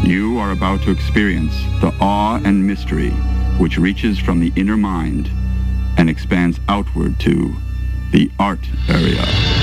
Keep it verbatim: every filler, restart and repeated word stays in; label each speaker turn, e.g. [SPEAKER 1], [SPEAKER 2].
[SPEAKER 1] You are about to experience the awe and mystery which reaches from the inner mind and expands outward to the art area.